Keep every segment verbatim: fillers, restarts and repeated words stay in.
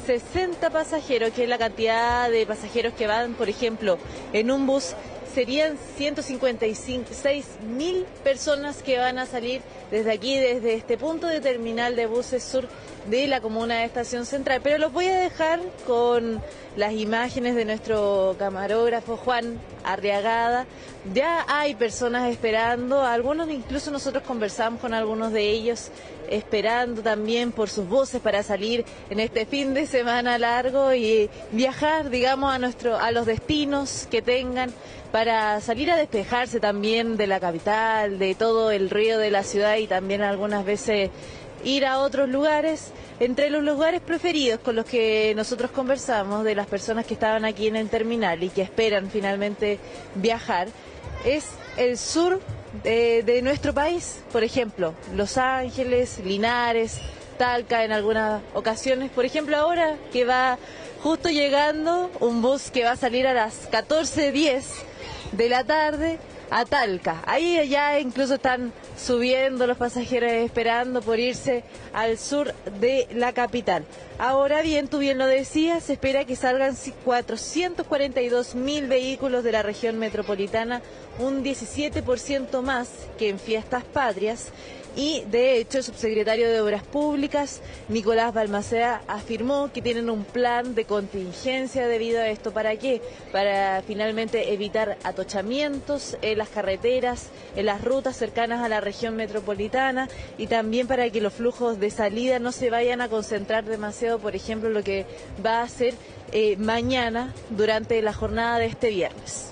sesenta pasajeros, que es la cantidad de pasajeros que van, por ejemplo, en un bus. Serían ciento cincuenta y seis mil personas que van a salir desde aquí, desde este punto de terminal de buses sur de la comuna de Estación Central. Pero los voy a dejar con las imágenes de nuestro camarógrafo Juan Arriagada. Ya hay personas esperando, algunos incluso nosotros conversamos con algunos de ellos, esperando también por sus buses para salir en este fin de semana largo y viajar, digamos, a nuestro, a los destinos que tengan, para salir a despejarse también de la capital, de todo el ruido de la ciudad y también algunas veces ir a otros lugares. Entre los lugares preferidos con los que nosotros conversamos, de las personas que estaban aquí en el terminal y que esperan finalmente viajar, es el sur de, de nuestro país. Por ejemplo, Los Ángeles, Linares, Talca en algunas ocasiones. Por ejemplo, ahora que va justo llegando un bus que va a salir a las catorce diez de la tarde a Talca. Ahí ya incluso están subiendo los pasajeros esperando por irse al sur de la capital. Ahora bien, tú bien lo decías, se espera que salgan cuatrocientos cuarenta y dos mil vehículos de la región metropolitana, un diecisiete por ciento más que en Fiestas Patrias. Y de hecho el subsecretario de Obras Públicas, Nicolás Balmaceda, afirmó que tienen un plan de contingencia debido a esto. ¿Para qué? Para finalmente evitar atochamientos en las carreteras, en las rutas cercanas a la región metropolitana, y también para que los flujos de salida no se vayan a concentrar demasiado, por ejemplo, lo que va a hacer eh, mañana durante la jornada de este viernes.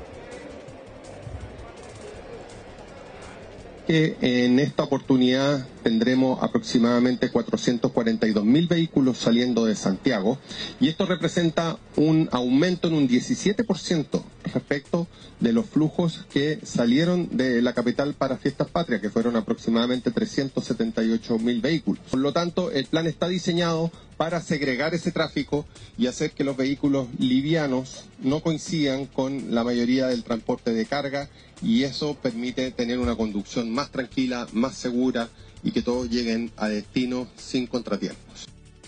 Que en esta oportunidad tendremos aproximadamente cuatrocientos cuarenta y dos mil vehículos saliendo de Santiago, y esto representa un aumento en un diecisiete por ciento respecto de los flujos que salieron de la capital para Fiestas Patrias, que fueron aproximadamente trescientos setenta y ocho mil vehículos. Por lo tanto, el plan está diseñado para segregar ese tráfico y hacer que los vehículos livianos no coincidan con la mayoría del transporte de carga, y eso permite tener una conducción más tranquila, más segura, y que todos lleguen a destino sin contratiempos.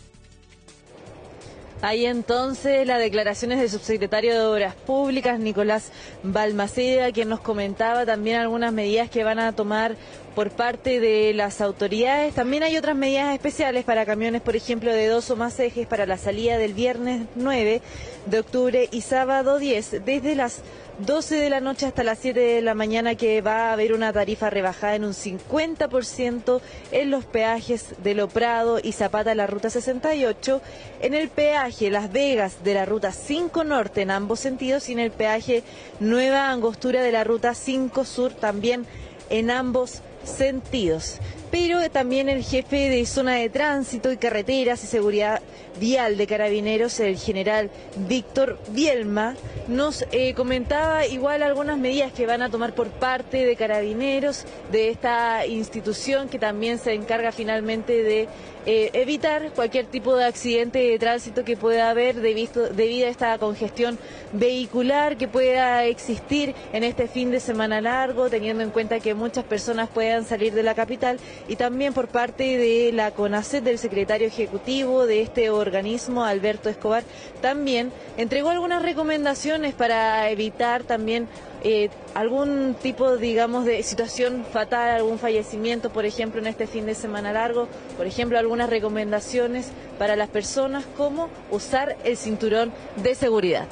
Ahí entonces las declaraciones del subsecretario de Obras Públicas, Nicolás Balmaceda, quien nos comentaba también algunas medidas que van a tomar por parte de las autoridades. También hay otras medidas especiales para camiones, por ejemplo, de dos o más ejes para la salida del viernes nueve de octubre y sábado diez, desde las doce de la noche hasta las siete de la mañana, que va a haber una tarifa rebajada en un cincuenta por ciento en los peajes de Lo Prado y Zapata de la ruta sesenta y ocho, en el peaje Las Vegas de la ruta cinco Norte en ambos sentidos, y en el peaje Nueva Angostura de la ruta cinco Sur también en ambos sentidos. Pero también el jefe de zona de tránsito y carreteras y seguridad vial de Carabineros, el general Víctor Bielma, nos eh, comentaba igual algunas medidas que van a tomar por parte de Carabineros, de esta institución que también se encarga finalmente de eh, evitar cualquier tipo de accidente de tránsito que pueda haber debido, debido a esta congestión vehicular que pueda existir en este fin de semana largo, teniendo en cuenta que muchas personas puedan salir de la capital. Y también por parte de la CONACET, del secretario ejecutivo de este organismo, Alberto Escobar, también entregó algunas recomendaciones para evitar también eh, algún tipo, digamos, de situación fatal, algún fallecimiento, por ejemplo, en este fin de semana largo. Por ejemplo, algunas recomendaciones para las personas, como usar el cinturón de seguridad.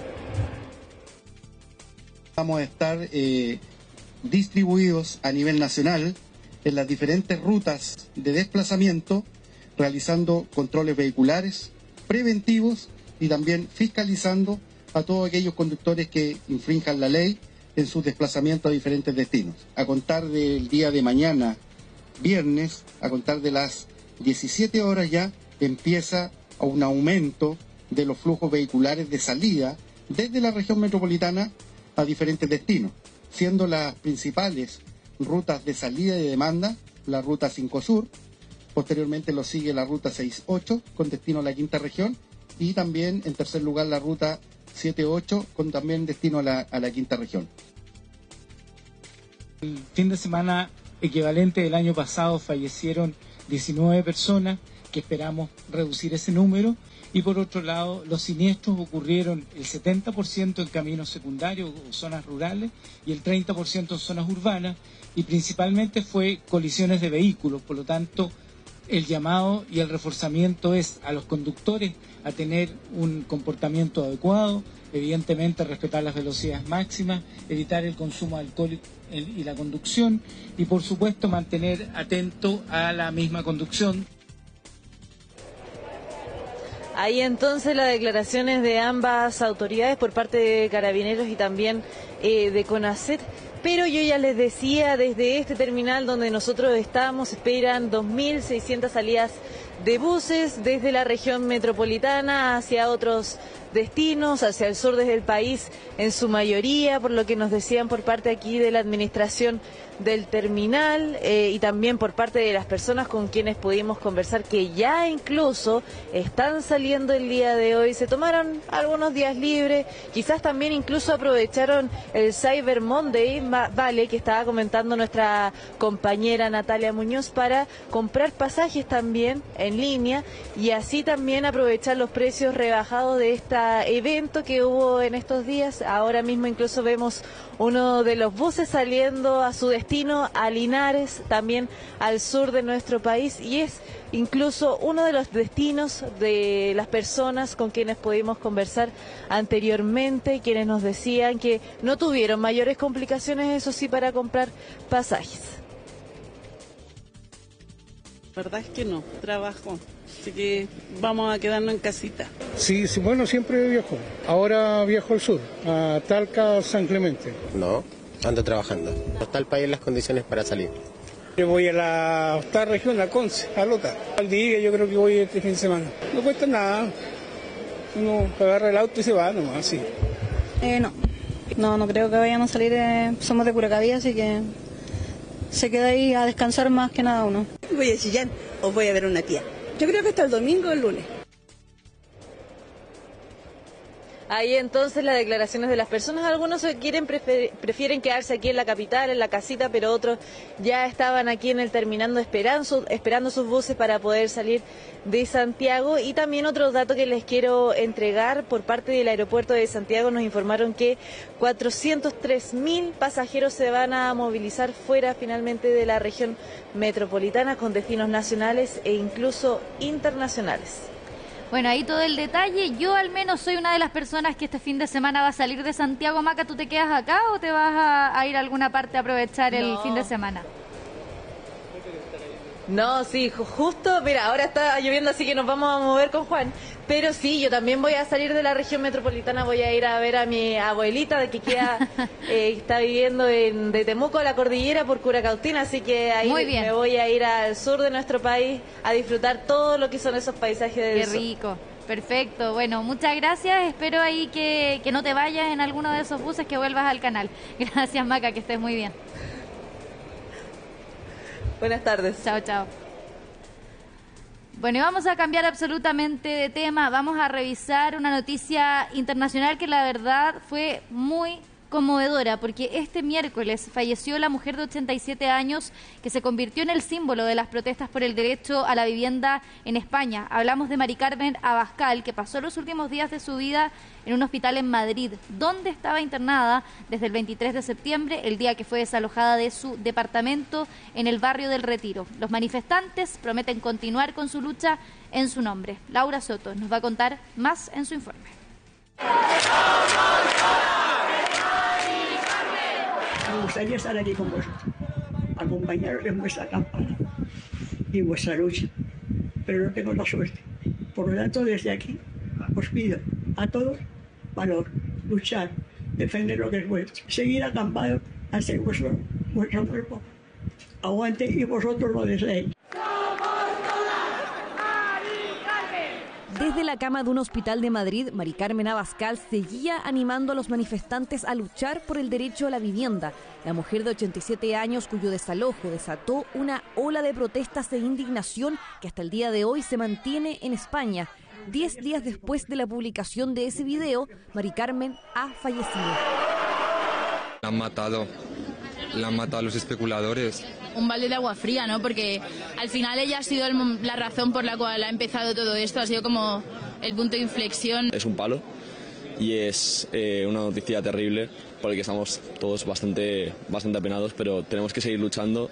Vamos a estar eh, distribuidos a nivel nacional en las diferentes rutas de desplazamiento, realizando controles vehiculares preventivos y también fiscalizando a todos aquellos conductores que infrinjan la ley en sus desplazamientos a diferentes destinos. A contar del día de mañana, viernes, a contar de las diecisiete horas ya, empieza un aumento de los flujos vehiculares de salida desde la región metropolitana a diferentes destinos, siendo las principales rutas de salida y de demanda la ruta cinco Sur, posteriormente lo sigue la ruta seis ocho con destino a la quinta región, y también en tercer lugar la ruta siete ocho con también destino a la, a la quinta región. El fin de semana equivalente del año pasado fallecieron diecinueve personas que esperamos reducir ese número. Y por otro lado, los siniestros ocurrieron el setenta por ciento en caminos secundarios o zonas rurales y el treinta por ciento en zonas urbanas, y principalmente fue colisiones de vehículos. Por lo tanto, el llamado y el reforzamiento es a los conductores a tener un comportamiento adecuado, evidentemente respetar las velocidades máximas, evitar el consumo de alcohol y la conducción, y por supuesto mantener atento a la misma conducción. Ahí entonces las declaraciones de ambas autoridades por parte de Carabineros y también eh, de CONACET. Pero yo ya les decía, desde este terminal donde nosotros estamos, esperan dos mil seiscientas salidas de buses desde la región metropolitana hacia otros destinos, hacia el sur desde el país en su mayoría, por lo que nos decían por parte aquí de la administración del terminal eh, y también por parte de las personas con quienes pudimos conversar, que ya incluso están saliendo el día de hoy, se tomaron algunos días libres, quizás también incluso aprovecharon el Cyber Monday, vale, que estaba comentando nuestra compañera Natalia Muñoz, para comprar pasajes también en línea y así también aprovechar los precios rebajados de este evento que hubo en estos días. Ahora mismo incluso vemos uno de los buses saliendo a su destino, a Linares, también al sur de nuestro país, y es incluso uno de los destinos de las personas con quienes pudimos conversar anteriormente, quienes nos decían que no tuvieron mayores complicaciones, eso sí, para comprar pasajes. La verdad es que no, trabajo, así que vamos a quedarnos en casita. Sí, sí, bueno, siempre viajo. Ahora viajo al sur, a Talca, San Clemente. No, ando trabajando. No está el país en las condiciones para salir. Yo voy a la octava región, a Conce, a Lota. Al día yo creo que voy este fin de semana. No cuesta nada. Uno agarra el auto y se va nomás, sí. Eh, no, no, no creo que vayamos a salir. Eh, somos de Curacaví, así que se queda ahí a descansar más que nada uno. Voy a Chillán o voy a ver a una tía. Yo creo que hasta el domingo o el lunes. Ahí entonces las declaraciones de las personas. Algunos quieren prefer, prefieren quedarse aquí en la capital, en la casita, pero otros ya estaban aquí en el terminal esperando, esperando sus buses para poder salir de Santiago. Y también otro dato que les quiero entregar por parte del aeropuerto de Santiago, nos informaron que cuatrocientos tres mil pasajeros se van a movilizar fuera finalmente de la región metropolitana con destinos nacionales e incluso internacionales. Bueno, ahí todo el detalle. Yo al menos soy una de las personas que este fin de semana va a salir de Santiago. Maca, ¿tú te quedas acá o te vas a, a ir a alguna parte a aprovechar no. el fin de semana? No, sí, justo, mira, ahora está lloviendo, así que nos vamos a mover con Juan. Pero sí, yo también voy a salir de la región metropolitana, voy a ir a ver a mi abuelita, de que queda, eh, está viviendo en, de Temuco, la cordillera, por Curacautina, así que ahí me voy a ir al sur de nuestro país a disfrutar todo lo que son esos paisajes del Qué sur. rico. Perfecto, bueno, muchas gracias, espero ahí que, que no te vayas en alguno de esos buses, que vuelvas al canal. Gracias, Maca, que estés muy bien. Buenas tardes. Chao, chao. Bueno, y vamos a cambiar absolutamente de tema, vamos a revisar una noticia internacional que la verdad fue muy conmovedora, porque este miércoles falleció la mujer de ochenta y siete años que se convirtió en el símbolo de las protestas por el derecho a la vivienda en España. Hablamos de Mari Carmen Abascal, que pasó los últimos días de su vida en un hospital en Madrid, donde estaba internada desde el veintitrés de septiembre, el día que fue desalojada de su departamento en el barrio del Retiro. Los manifestantes prometen continuar con su lucha en su nombre. Laura Soto nos va a contar más en su informe. Me gustaría estar aquí con vosotros, acompañaros en vuestra campaña y en vuestra lucha, pero no tengo la suerte. Por lo tanto, desde aquí os pido a todos valor, luchar, defender lo que es vuestro, seguir acampados hasta que vuestro, vuestro cuerpo aguante y vosotros lo deseéis. Desde la cama de un hospital de Madrid, Mari Carmen Abascal seguía animando a los manifestantes a luchar por el derecho a la vivienda. La mujer de ochenta y siete años, cuyo desalojo desató una ola de protestas e indignación que hasta el día de hoy se mantiene en España. Diez días después de la publicación de ese video, Mari Carmen ha fallecido. La han matado, la han matado a los especuladores. un balde de agua fría, ¿no? Porque al final ella ha sido el, la razón por la cual ha empezado todo esto, ha sido como el punto de inflexión. Es un palo y es eh, una noticia terrible por el que estamos todos bastante, bastante apenados, pero tenemos que seguir luchando.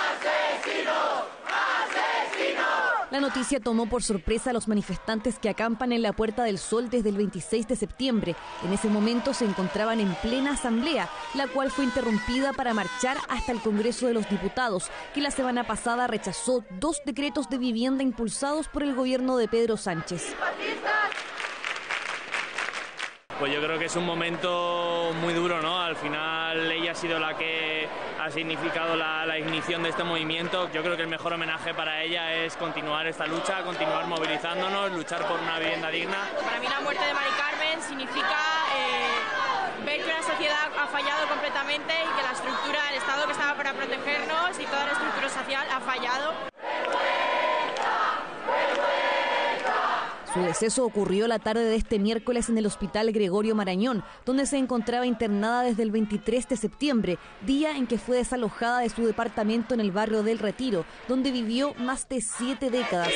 La noticia tomó por sorpresa a los manifestantes que acampan en la Puerta del Sol desde el veintiséis de septiembre. En ese momento se encontraban en plena asamblea, la cual fue interrumpida para marchar hasta el Congreso de los Diputados, que la semana pasada rechazó dos decretos de vivienda impulsados por el gobierno de Pedro Sánchez. Pues yo creo que es un momento muy duro, ¿no? Al final ella ha sido la que ha significado la, la ignición de este movimiento. Yo creo que el mejor homenaje para ella es continuar esta lucha, continuar movilizándonos, luchar por una vivienda digna. Para mí la muerte de Mari Carmen significa eh, ver que la sociedad ha fallado completamente y que la estructura del Estado que estaba para protegernos y toda la estructura social ha fallado. Su deceso ocurrió la tarde de este miércoles en el Hospital Gregorio Marañón, donde se encontraba internada desde el veintitrés de septiembre, día en que fue desalojada de su departamento en el barrio del Retiro, donde vivió más de siete décadas.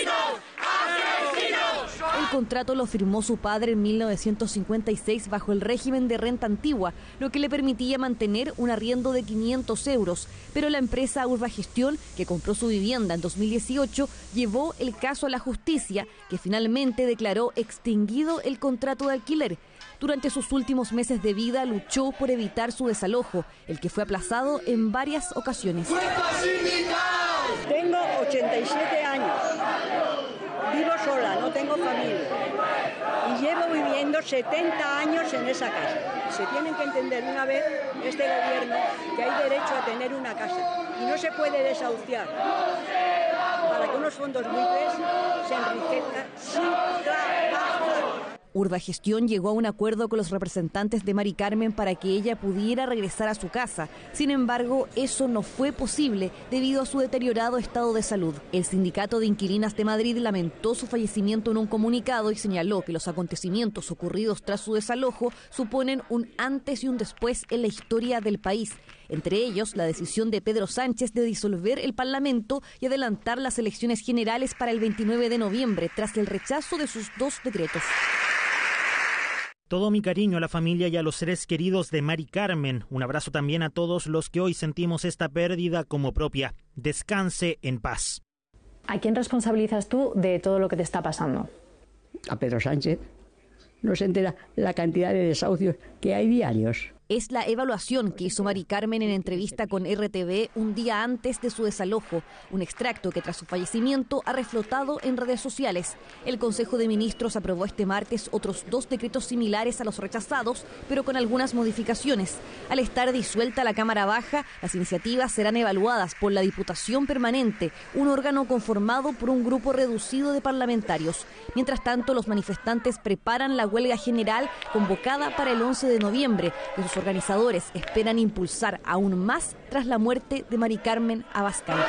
El contrato lo firmó su padre en mil novecientos cincuenta y seis bajo el régimen de renta antigua, lo que le permitía mantener un arriendo de quinientos euros. Pero la empresa Urbagestión, que compró su vivienda en dos mil dieciocho, llevó el caso a la justicia, que finalmente declaró extinguido el contrato de alquiler. Durante sus últimos meses de vida luchó por evitar su desalojo, el que fue aplazado en varias ocasiones. Tengo ochenta y siete años. Vivo sola, no tengo familia y llevo viviendo setenta años en esa casa. Se tienen que entender una vez este gobierno que hay derecho a tener una casa y no se puede desahuciar para que unos fondos buitres se enriquezcan sin trabajar. Urbagestión llegó a un acuerdo con los representantes de Mari Carmen para que ella pudiera regresar a su casa. Sin embargo, eso no fue posible debido a su deteriorado estado de salud. El Sindicato de Inquilinas de Madrid lamentó su fallecimiento en un comunicado y señaló que los acontecimientos ocurridos tras su desalojo suponen un antes y un después en la historia del país. Entre ellos, la decisión de Pedro Sánchez de disolver el Parlamento y adelantar las elecciones generales para el veintinueve de noviembre, tras el rechazo de sus dos decretos. Todo mi cariño a la familia y a los seres queridos de Mari Carmen. Un abrazo también a todos los que hoy sentimos esta pérdida como propia. Descanse en paz. ¿A quién responsabilizas tú de todo lo que te está pasando? A Pedro Sánchez. No se entera la cantidad de desahucios que hay diarios. Es la evaluación que hizo Mari Carmen en entrevista con R T V un día antes de su desalojo, un extracto que tras su fallecimiento ha reflotado en redes sociales. El Consejo de Ministros aprobó este martes otros dos decretos similares a los rechazados, pero con algunas modificaciones. Al estar disuelta la Cámara Baja, las iniciativas serán evaluadas por la Diputación Permanente, un órgano conformado por un grupo reducido de parlamentarios. Mientras tanto, los manifestantes preparan la huelga general convocada para el once de noviembre, que sus organizadores esperan impulsar aún más tras la muerte de Mari Carmen Abascal.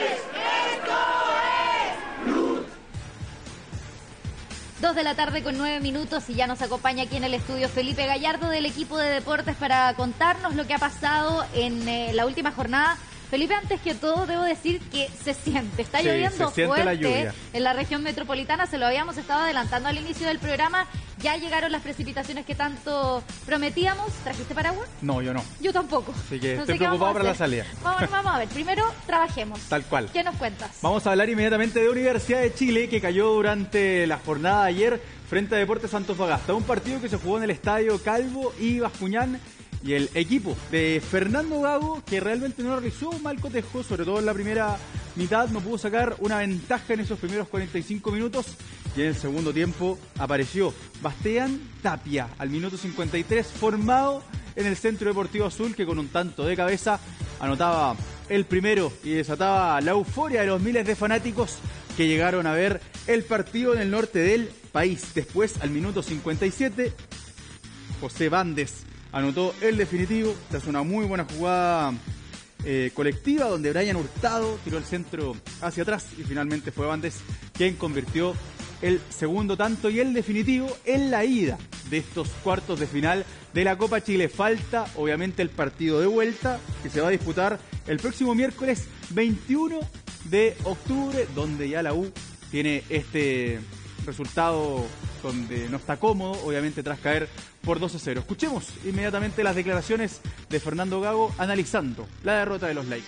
Dos de la tarde con nueve minutos y ya nos acompaña aquí en el estudio Felipe Gallardo del equipo de deportes para contarnos lo que ha pasado en eh, la última jornada. Felipe, antes que todo debo decir que se siente, está sí, lloviendo se siente fuerte la lluvia en la región metropolitana, se lo habíamos estado adelantando al inicio del programa, ya llegaron las precipitaciones que tanto prometíamos. ¿Trajiste paraguas? No, yo no. Yo tampoco. Así que no estoy sé qué preocupado vamos para la salida. Vamos, vamos a ver, primero trabajemos. Tal cual. ¿Qué nos cuentas? Vamos a hablar inmediatamente de Universidad de Chile, que cayó durante la jornada de ayer frente a Deportes Antofagasta. Un partido que se jugó en el estadio Calvo y Bascuñán. Y el equipo de Fernando Gago, que realmente no realizó un mal cotejo, sobre todo en la primera mitad, no pudo sacar una ventaja en esos primeros cuarenta y cinco minutos. Y en el segundo tiempo apareció Bastián Tapia, al minuto cincuenta y tres, formado en el Centro Deportivo Azul, que con un tanto de cabeza anotaba el primero y desataba la euforia de los miles de fanáticos que llegaron a ver el partido en el norte del país. Después, al minuto cincuenta y siete, José Bandes anotó el definitivo tras una muy buena jugada eh, colectiva, donde Brian Hurtado tiró el centro hacia atrás y finalmente fue Bandes quien convirtió el segundo tanto y el definitivo en la ida de estos cuartos de final de la Copa Chile. Falta, obviamente, el partido de vuelta, que se va a disputar el próximo miércoles veintiuno de octubre, donde ya la U tiene este resultado donde no está cómodo, obviamente tras caer por dos a cero. Escuchemos inmediatamente las declaraciones de Fernando Gago analizando la derrota de los Lakers.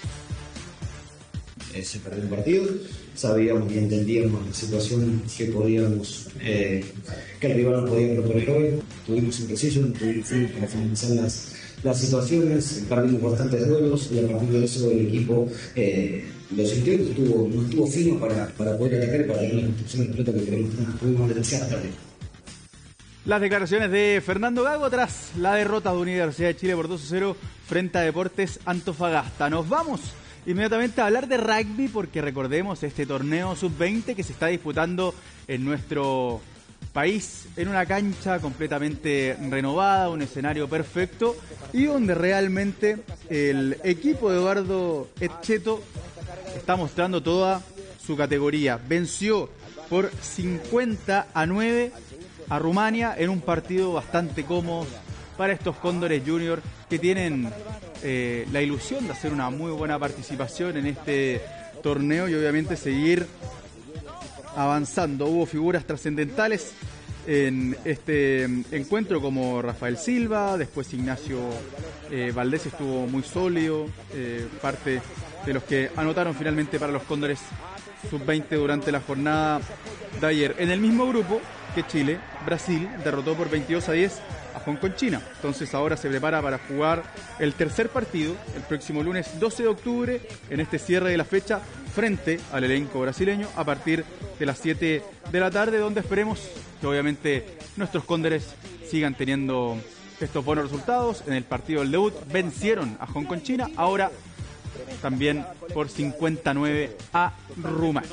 Eh, se perdió un partido, sabíamos y entendíamos la situación que podíamos, eh, que el rival no podía proponer hoy. Tuvimos imprecisos, tuvimos para finalizar las, las situaciones, perdimos bastantes duelos y a partir de eso el equipo eh, lo sintió, no estuvo, no estuvo fino para, para poder atacar y para tener la construcción de pelota que queremos, tuvimos demasiada tarde. Las declaraciones de Fernando Gago tras la derrota de Universidad de Chile por dos a cero frente a Deportes Antofagasta. Nos vamos inmediatamente a hablar de rugby porque recordemos este torneo sub veinte que se está disputando en nuestro país en una cancha completamente renovada, un escenario perfecto y donde realmente el equipo de Eduardo Etcheto está mostrando toda su categoría. Venció por cincuenta a nueve a Rumania en un partido bastante cómodo para estos Cóndores Junior que tienen eh, la ilusión de hacer una muy buena participación en este torneo y obviamente seguir avanzando. Hubo figuras trascendentales en este encuentro como Rafael Silva, después Ignacio eh, Valdés estuvo muy sólido, eh, parte de los que anotaron finalmente para los Cóndores sub veinte durante la jornada de ayer. En el mismo grupo que Chile, Brasil derrotó por veintidós a diez a Hong Kong, China. Entonces ahora se prepara para jugar el tercer partido el próximo lunes doce de octubre en este cierre de la fecha frente al elenco brasileño a partir de las siete de la tarde, donde esperemos que obviamente nuestros Cóndores sigan teniendo estos buenos resultados. En el partido del debut vencieron a Hong Kong, China, ahora también por cincuenta a nueve a Rumania.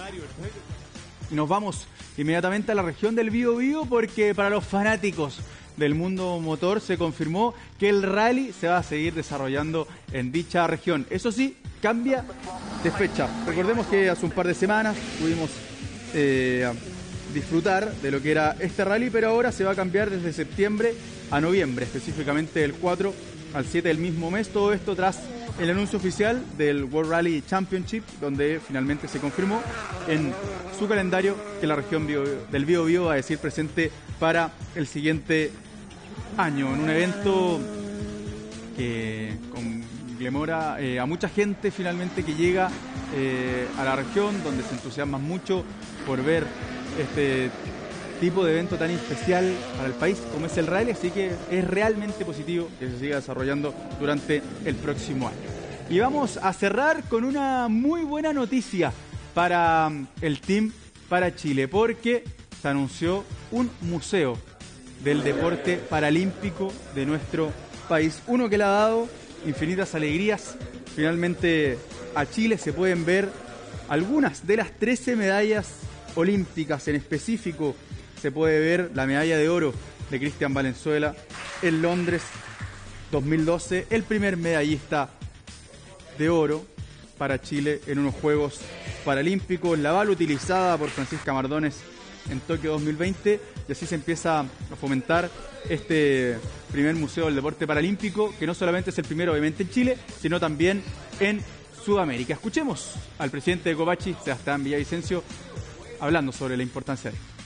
Y nos vamos inmediatamente a la región del Bío Bío porque para los fanáticos del mundo motor se confirmó que el rally se va a seguir desarrollando en dicha región. Eso sí, cambia de fecha. Recordemos que hace un par de semanas pudimos eh, disfrutar de lo que era este rally, pero ahora se va a cambiar desde septiembre a noviembre, específicamente del cuatro al siete del mismo mes. Todo esto tras el anuncio oficial del World Rally Championship, donde finalmente se confirmó en su calendario que la región Bio, del Bío Bío va a decir presente para el siguiente año, en un evento que conmemora eh, a mucha gente finalmente que llega eh, a la región, donde se entusiasman mucho por ver este tipo de evento tan especial para el país como es el rally, así que es realmente positivo que se siga desarrollando durante el próximo año. Y vamos a cerrar con una muy buena noticia para el Team para Chile, porque se anunció un museo del deporte paralímpico de nuestro país, uno que le ha dado infinitas alegrías. Finalmente a Chile se pueden ver algunas de las trece medallas olímpicas. En específico se puede ver la medalla de oro de Cristian Valenzuela en Londres dos mil doce, el primer medallista de oro para Chile en unos Juegos Paralímpicos, la bala utilizada por Francisca Mardones en Tokio dos mil veinte, y así se empieza a fomentar este primer museo del deporte paralímpico, que no solamente es el primero obviamente en Chile, sino también en Sudamérica. Escuchemos al presidente de Covachi, Sebastián Villavicencio, hablando sobre la importancia de esto.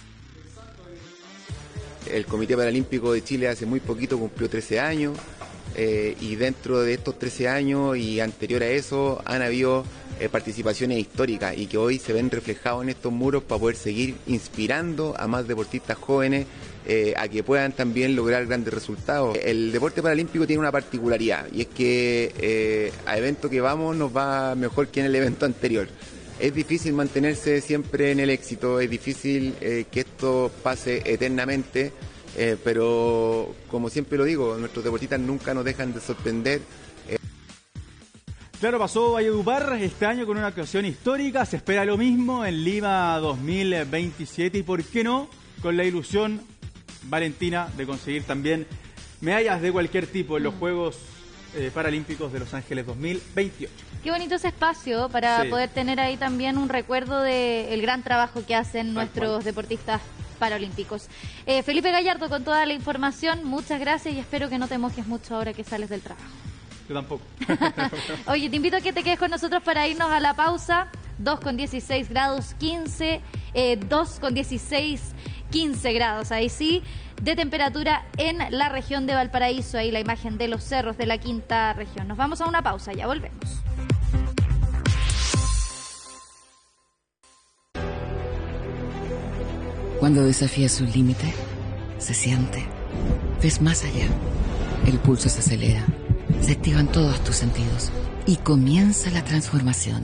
El Comité Paralímpico de Chile hace muy poquito cumplió trece años eh, y dentro de estos trece años y anterior a eso han habido eh, participaciones históricas y que hoy se ven reflejados en estos muros para poder seguir inspirando a más deportistas jóvenes eh, a que puedan también lograr grandes resultados. El deporte paralímpico tiene una particularidad y es que eh, a evento que vamos nos va mejor que en el evento anterior. Es difícil mantenerse siempre en el éxito, es difícil eh, que esto pase eternamente, eh, pero como siempre lo digo, nuestros deportistas nunca nos dejan de sorprender. Eh. Claro, pasó Valledupar este año con una actuación histórica, se espera lo mismo en Lima dos mil veintisiete y por qué no, con la ilusión valentina de conseguir también medallas de cualquier tipo en los Juegos eh, Paralímpicos de Los Ángeles dos mil veintiocho. Qué bonito ese espacio para sí. poder tener ahí también un recuerdo del gran trabajo que hacen Tal nuestros cual. deportistas Paralímpicos. Eh, Felipe Gallardo con toda la información, muchas gracias y espero que no te mojes mucho ahora que sales del trabajo. Yo tampoco. Oye, te invito a que te quedes con nosotros para irnos a la pausa. dos con dieciséis grados, quince, eh, dos con dieciséis, quince grados, ahí sí, de temperatura en la región de Valparaíso. Ahí la imagen de los cerros de la quinta región. Nos vamos a una pausa, ya volvemos. Cuando desafías un límite, se siente. Ves más allá. El pulso se acelera. Se activan todos tus sentidos. Y comienza la transformación.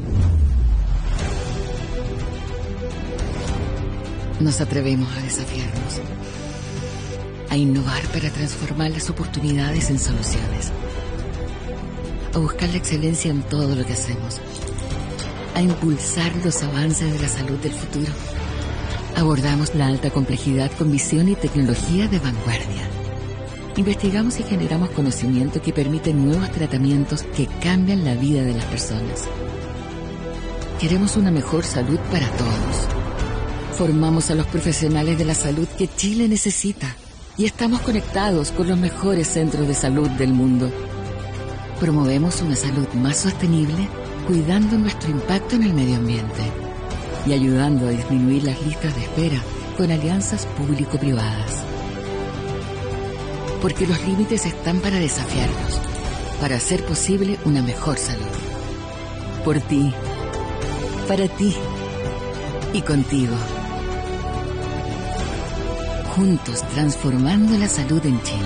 Nos atrevemos a desafiarnos. A innovar para transformar las oportunidades en soluciones. A buscar la excelencia en todo lo que hacemos. A impulsar los avances de la salud del futuro. Abordamos la alta complejidad con visión y tecnología de vanguardia. Investigamos y generamos conocimiento que permite nuevos tratamientos que cambian la vida de las personas. Queremos una mejor salud para todos. Formamos a los profesionales de la salud que Chile necesita y estamos conectados con los mejores centros de salud del mundo. Promovemos una salud más sostenible, cuidando nuestro impacto en el medio ambiente y ayudando a disminuir las listas de espera con alianzas público-privadas. Porque los límites están para desafiarlos, para hacer posible una mejor salud. Por ti, para ti y contigo. Juntos transformando la salud en Chile.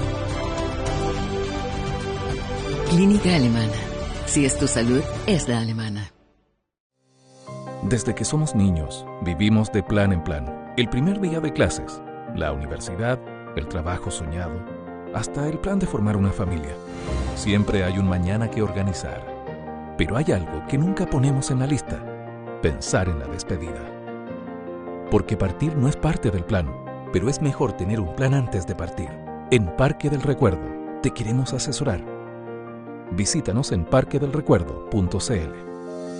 Clínica Alemana. Si es tu salud, es la alemana. Desde que somos niños, vivimos de plan en plan. El primer día de clases, la universidad, el trabajo soñado, hasta el plan de formar una familia. Siempre hay un mañana que organizar. Pero hay algo que nunca ponemos en la lista: pensar en la despedida. Porque partir no es parte del plan, pero es mejor tener un plan antes de partir. En Parque del Recuerdo, te queremos asesorar. Visítanos en parque del recuerdo punto c l.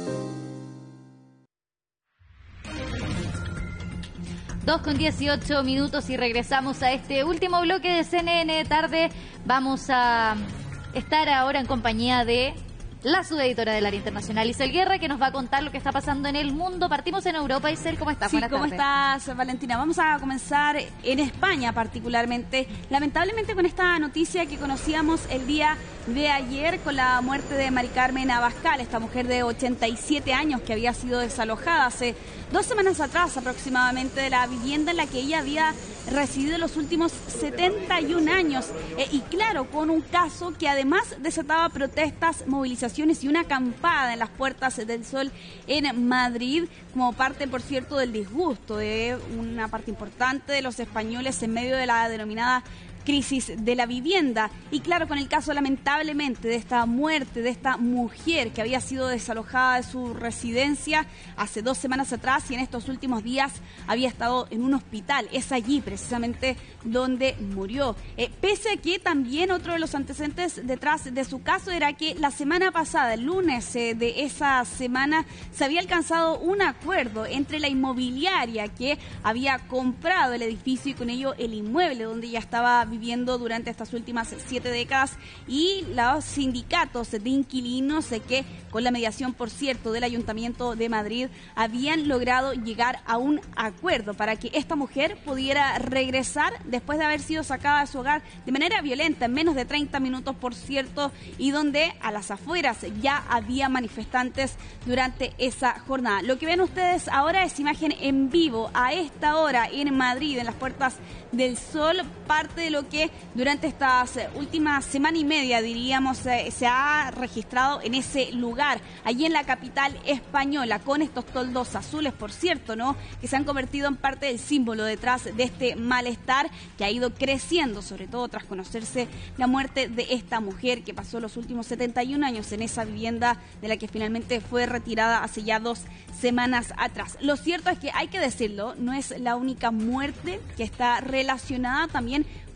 dos con dieciocho minutos y regresamos a este último bloque de C N N Tarde. Vamos a estar ahora en compañía de la subeditora del área internacional, Isel Guerra, que nos va a contar lo que está pasando en el mundo. Partimos en Europa. Isel, ¿cómo estás? Sí, Buenas ¿cómo tardes. estás, Valentina? Vamos a comenzar en España particularmente. Lamentablemente con esta noticia que conocíamos el día de ayer con la muerte de Mari Carmen Abascal, esta mujer de ochenta y siete años que había sido desalojada hace dos semanas atrás aproximadamente de la vivienda en la que ella había residido los últimos setenta y un años. Eh, y claro, con un caso que además desataba protestas, movilizaciones y una acampada en las Puertas del Sol en Madrid, como parte, por cierto, del disgusto de una parte importante de los españoles en medio de la denominada crisis de la vivienda. Y claro, con el caso lamentablemente de esta muerte de esta mujer que había sido desalojada de su residencia hace dos semanas atrás y en estos últimos días había estado en un hospital. Es allí precisamente donde murió. Eh, pese a que también otro de los antecedentes detrás de su caso era que la semana pasada, el lunes eh, de esa semana, se había alcanzado un acuerdo entre la inmobiliaria que había comprado el edificio y con ello el inmueble donde ella estaba viviendo durante estas últimas siete décadas y los sindicatos de inquilinos que con la mediación, por cierto, del Ayuntamiento de Madrid habían logrado llegar a un acuerdo para que esta mujer pudiera regresar después de haber sido sacada de su hogar de manera violenta en menos de treinta minutos, por cierto, y donde a las afueras ya había manifestantes durante esa jornada. Lo que ven ustedes ahora es imagen en vivo a esta hora en Madrid, en las Puertas del Sol, parte de lo que durante estas últimas semana y media, diríamos, eh, se ha registrado en ese lugar, allí en la capital española, con estos toldos azules, por cierto, ¿no?, que se han convertido en parte del símbolo detrás de este malestar que ha ido creciendo, sobre todo tras conocerse la muerte de esta mujer que pasó los últimos setenta y un años en esa vivienda de la que finalmente fue retirada hace ya dos semanas atrás. Lo cierto es que hay que decirlo, no es la única muerte que está relacionada también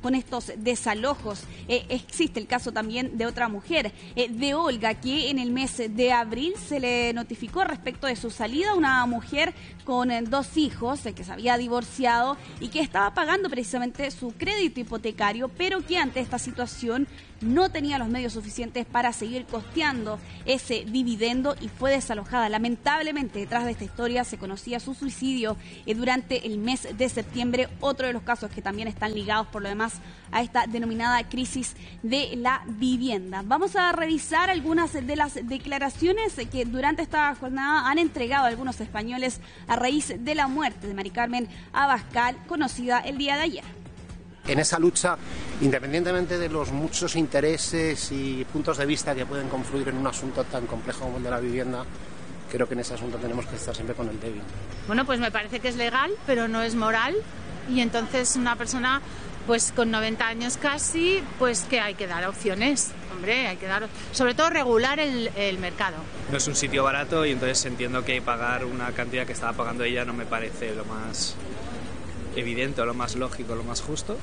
con estos desalojos. Eh, existe el caso también de otra mujer, eh, de Olga, que en el mes de abril se le notificó respecto de su salida, una mujer con eh, dos hijos, eh, que se había divorciado y que estaba pagando precisamente su crédito hipotecario, pero que ante esta situación no tenía los medios suficientes para seguir costeando ese dividendo y fue desalojada. Lamentablemente, detrás de esta historia se conocía su suicidio eh, durante el mes de septiembre, otro de los casos que también están ligados por lo demás a esta denominada crisis de la vivienda. Vamos a revisar algunas de las declaraciones que durante esta jornada han entregado algunos españoles a raíz de la muerte de Mari Carmen Abascal, conocida el día de ayer. En esa lucha, independientemente de los muchos intereses y puntos de vista que pueden confluir en un asunto tan complejo como el de la vivienda, creo que en ese asunto tenemos que estar siempre con el débil. Bueno, pues me parece que es legal, pero no es moral, y entonces una persona pues con noventa años casi, pues que hay que dar opciones, hombre, hay que dar, sobre todo regular el, el mercado. No es un sitio barato y entonces entiendo que pagar una cantidad que estaba pagando ella no me parece lo más evidente, lo más lógico, lo más justo.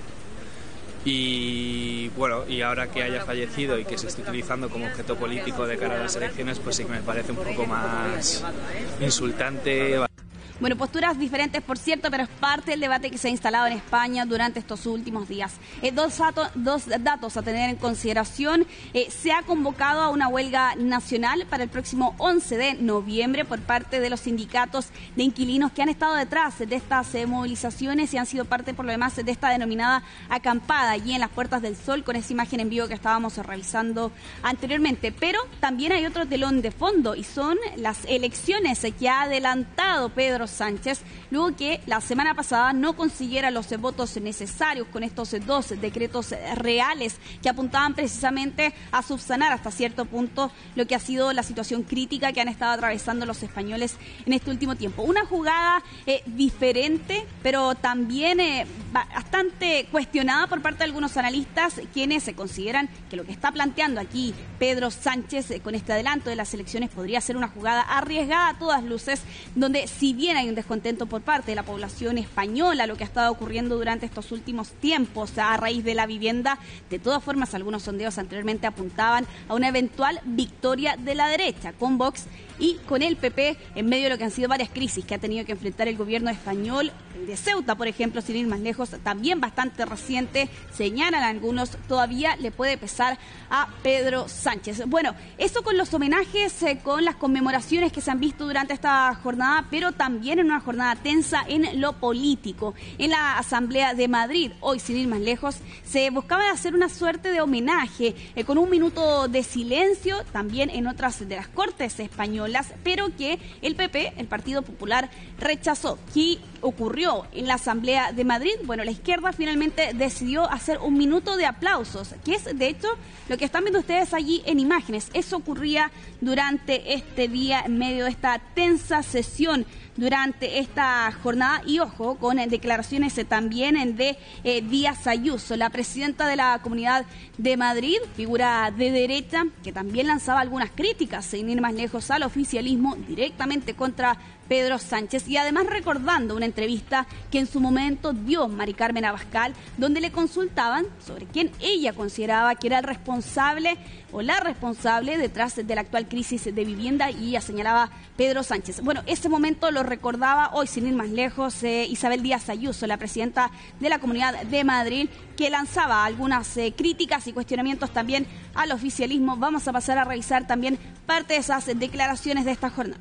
Y bueno, y ahora que haya fallecido y que se esté utilizando como objeto político de cara a las elecciones, pues sí que me parece un poco más insultante. Bueno, posturas diferentes, por cierto, pero es parte del debate que se ha instalado en España durante estos últimos días. Eh, dos, dato, dos datos a tener en consideración. Eh, se ha convocado a una huelga nacional para el próximo once de noviembre por parte de los sindicatos de inquilinos que han estado detrás de estas eh, movilizaciones y han sido parte, por lo demás, de esta denominada acampada allí en las Puertas del Sol, con esa imagen en vivo que estábamos revisando anteriormente. Pero también hay otro telón de fondo y son las elecciones eh, que ha adelantado Pedro Sánchez, luego que la semana pasada no consiguiera los votos necesarios con estos dos decretos reales que apuntaban precisamente a subsanar hasta cierto punto lo que ha sido la situación crítica que han estado atravesando los españoles en este último tiempo. Una jugada eh, diferente, pero también eh, bastante cuestionada por parte de algunos analistas, quienes se consideran que lo que está planteando aquí Pedro Sánchez eh, con este adelanto de las elecciones podría ser una jugada arriesgada a todas luces, donde si bien hay un descontento por parte de la población española, lo que ha estado ocurriendo durante estos últimos tiempos a raíz de la vivienda, de todas formas algunos sondeos anteriormente apuntaban a una eventual victoria de la derecha, con Vox y con el P P, en medio de lo que han sido varias crisis que ha tenido que enfrentar el gobierno español. El de Ceuta, por ejemplo, sin ir más lejos, también bastante reciente, señalan algunos, todavía le puede pesar a Pedro Sánchez. Bueno, eso con los homenajes, eh, con las conmemoraciones que se han visto durante esta jornada, pero también en una jornada tensa en lo político. En la Asamblea de Madrid, hoy sin ir más lejos, se buscaba hacer una suerte de homenaje eh, con un minuto de silencio, también en otras de las Cortes españolas, pero que el P P, el Partido Popular, rechazó. ¿Qué ocurrió en la Asamblea de Madrid? Bueno, la izquierda finalmente decidió hacer un minuto de aplausos, que es de hecho lo que están viendo ustedes allí en imágenes. Eso ocurría durante este día, en medio de esta tensa sesión durante esta jornada, y ojo, con declaraciones también de eh, Díaz Ayuso, la presidenta de la Comunidad de Madrid, figura de derecha, que también lanzaba algunas críticas, sin ir más lejos, al oficialismo directamente contra Pedro Sánchez, y además recordando una entrevista que en su momento dio Mari Carmen Abascal, donde le consultaban sobre quién ella consideraba que era el responsable o la responsable detrás de la actual crisis de vivienda, y ella señalaba Pedro Sánchez. Bueno, ese momento lo recordaba hoy, sin ir más lejos, eh, Isabel Díaz Ayuso, la presidenta de la Comunidad de Madrid, que lanzaba algunas eh, críticas y cuestionamientos también al oficialismo. Vamos a pasar a revisar también parte de esas declaraciones de esta jornada.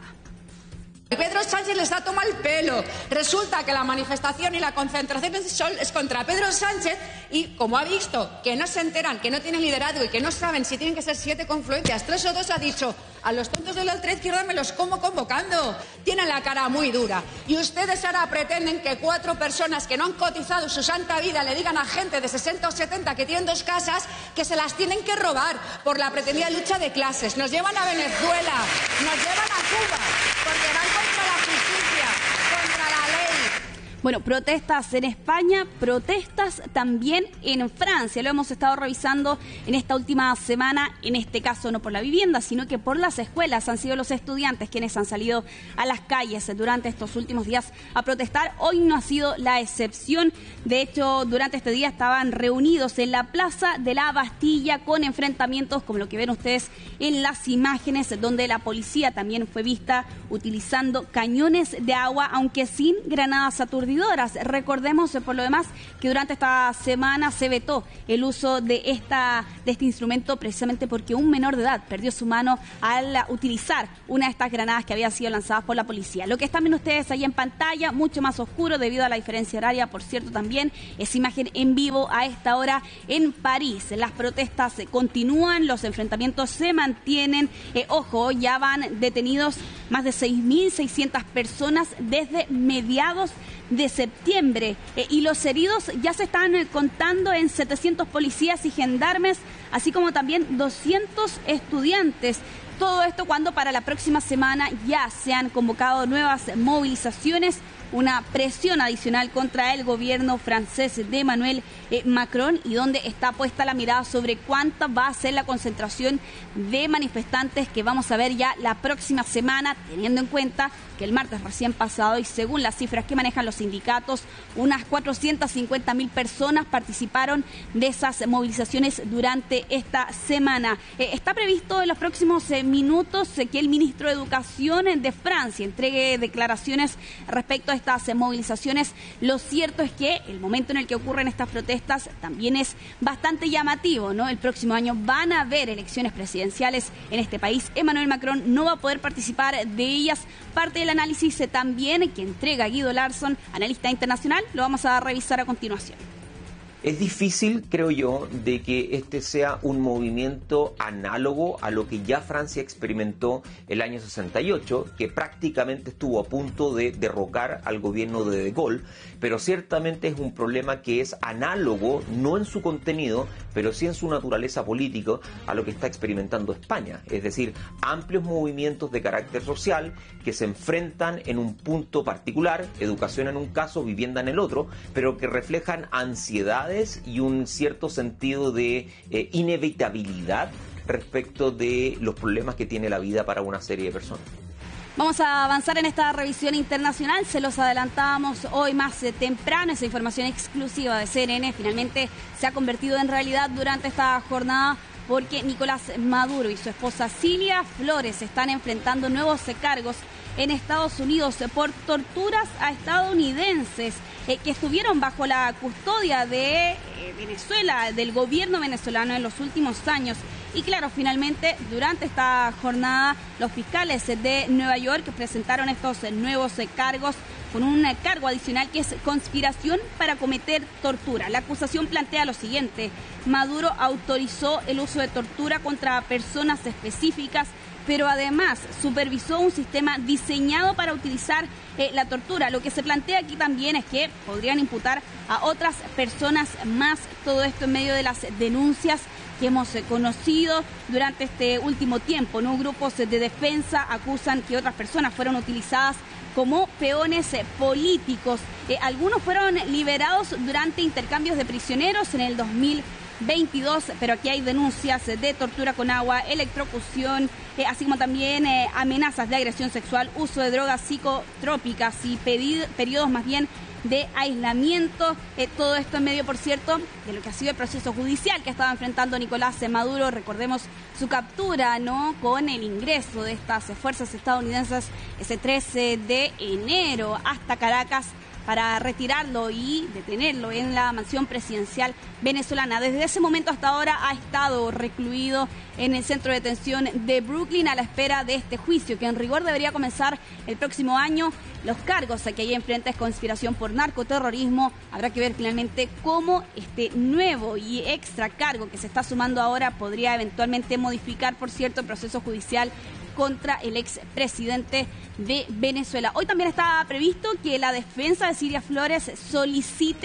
Pedro Sánchez les ha tomado el pelo. Resulta que la manifestación y la concentración es contra Pedro Sánchez, y como ha visto que no se enteran, que no tienen liderazgo y que no saben si tienen que ser siete confluencias, tres o dos, ha dicho: a los tontos de la ultra izquierda me los como convocando. Tienen la cara muy dura. Y ustedes ahora pretenden que cuatro personas que no han cotizado su santa vida le digan a gente de sesenta o setenta que tienen dos casas que se las tienen que robar por la pretendida lucha de clases. Nos llevan a Venezuela, nos llevan a Cuba, porque van contra la justicia, contra la ley. Bueno, protestas en España, protestas también en Francia. Lo hemos estado revisando en esta última semana, en este caso no por la vivienda, sino que por las escuelas. Han sido los estudiantes quienes han salido a las calles durante estos últimos días a protestar. Hoy no ha sido la excepción. De hecho, durante este día estaban reunidos en la Plaza de la Bastilla con enfrentamientos, como lo que ven ustedes en las imágenes, donde la policía también fue vista utilizando cañones de agua, aunque sin granadas aturdidoras. Recordemos, por lo demás, que durante esta semana se vetó el uso de, esta, de este instrumento precisamente porque un menor de edad perdió su mano al utilizar una de estas granadas que habían sido lanzadas por la policía. Lo que están viendo ustedes ahí en pantalla, mucho más oscuro debido a la diferencia horaria, por cierto, también es imagen en vivo a esta hora en París. Las protestas continúan, los enfrentamientos se mantienen. Eh, ojo, ya van detenidos más de seis mil seiscientas personas desde mediados de septiembre eh, y los heridos ya se están eh, contando en setecientos policías y gendarmes, así como también doscientos estudiantes. Todo esto cuando para la próxima semana ya se han convocado nuevas movilizaciones, una presión adicional contra el gobierno francés de Emmanuel eh, Macron, y donde está puesta la mirada sobre cuánta va a ser la concentración de manifestantes que vamos a ver ya la próxima semana, teniendo en cuenta que el martes recién pasado, y según las cifras que manejan los sindicatos, unas cuatrocientas cincuenta mil personas participaron de esas movilizaciones durante esta semana. Eh, está previsto en los próximos eh, minutos eh, que el ministro de Educación de Francia entregue declaraciones respecto a estas movilizaciones. Lo cierto es que el momento en el que ocurren estas protestas también es bastante llamativo, ¿no? El próximo año van a haber elecciones presidenciales en este país. Emmanuel Macron no va a poder participar de ellas. Parte del análisis también que entrega Guido Larsson, analista internacional, lo vamos a revisar a continuación. Es difícil, creo yo, de que este sea un movimiento análogo a lo que ya Francia experimentó el año sesenta y ocho, que prácticamente estuvo a punto de derrocar al gobierno de De Gaulle, pero ciertamente es un problema que es análogo, no en su contenido, pero sí en su naturaleza política, a lo que está experimentando España. Es decir, amplios movimientos de carácter social que se enfrentan en un punto particular, educación en un caso, vivienda en el otro, pero que reflejan ansiedades y un cierto sentido de eh, inevitabilidad respecto de los problemas que tiene la vida para una serie de personas. Vamos a avanzar en esta revisión internacional, se los adelantábamos hoy más eh, temprano, esa información exclusiva de C N N finalmente se ha convertido en realidad durante esta jornada, porque Nicolás Maduro y su esposa Cilia Flores están enfrentando nuevos cargos en Estados Unidos por torturas a estadounidenses eh, que estuvieron bajo la custodia de eh, Venezuela, del gobierno venezolano en los últimos años. Y claro, finalmente, durante esta jornada, los fiscales de Nueva York presentaron estos nuevos cargos con un cargo adicional que es conspiración para cometer tortura. La acusación plantea lo siguiente: Maduro autorizó el uso de tortura contra personas específicas, pero además supervisó un sistema diseñado para utilizar eh, la tortura. Lo que se plantea aquí también es que podrían imputar a otras personas más, todo esto en medio de las denuncias que hemos eh, conocido durante este último tiempo, ¿no? Grupos de defensa acusan que otras personas fueron utilizadas como peones eh, políticos. Eh, algunos fueron liberados durante intercambios de prisioneros en el dos mil veintidós, pero aquí hay denuncias de tortura con agua, electrocución, eh, así como también eh, amenazas de agresión sexual, uso de drogas psicotrópicas y periodos más bien de aislamiento. Eh, todo esto en medio, por cierto, de lo que ha sido el proceso judicial que estaba enfrentando Nicolás Maduro. Recordemos su captura, ¿no?, con el ingreso de estas fuerzas estadounidenses ese trece de enero hasta Caracas para retirarlo y detenerlo en la mansión presidencial venezolana. Desde ese momento hasta ahora ha estado recluido en el centro de detención de Brooklyn a la espera de este juicio, que en rigor debería comenzar el próximo año. Los cargos que hay enfrente es conspiración por narcoterrorismo. Habrá que ver finalmente cómo este nuevo y extra cargo que se está sumando ahora podría eventualmente modificar, por cierto, el proceso judicial contra el expresidente de Venezuela. Hoy también está previsto que la defensa de Cilia Flores solicite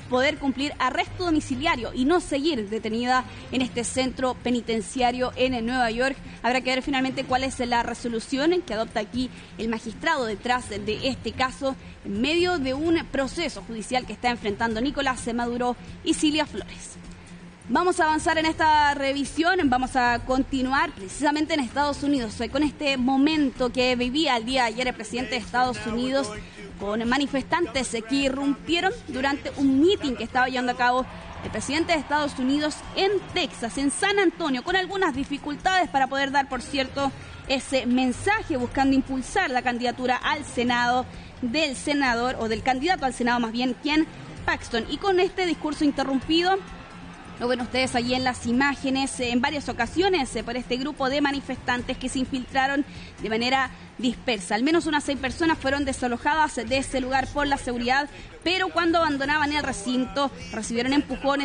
poder cumplir arresto domiciliario y no seguir detenida en este centro penitenciario en Nueva York. Habrá que ver finalmente cuál es la resolución que adopta aquí el magistrado detrás de este caso, en medio de un proceso judicial que está enfrentando Nicolás Maduro y Cilia Flores. Vamos a avanzar en esta revisión, vamos a continuar precisamente en Estados Unidos, con este momento que vivía el día de ayer el presidente de Estados Unidos, con manifestantes que irrumpieron durante un meeting que estaba llevando a cabo el presidente de Estados Unidos en Texas, en San Antonio, con algunas dificultades para poder dar, por cierto, ese mensaje, buscando impulsar la candidatura al Senado del senador, o del candidato al Senado más bien, Ken Paxton. Y con este discurso interrumpido, lo ven ustedes allí en las imágenes, en varias ocasiones por este grupo de manifestantes que se infiltraron de manera dispersa. Al menos unas seis personas fueron desalojadas de ese lugar por la seguridad, pero cuando abandonaban el recinto recibieron empujones